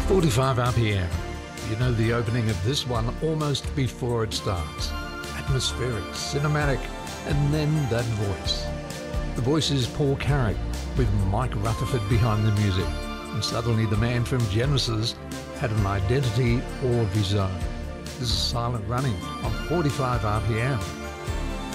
45 RPM. You know the opening of this one almost before it starts. Atmospheric, cinematic, and then that voice. The voice is Paul Carrack with Mike Rutherford behind the music. And suddenly the man from Genesis had an identity all of his own. This is Silent Running on 45 RPM.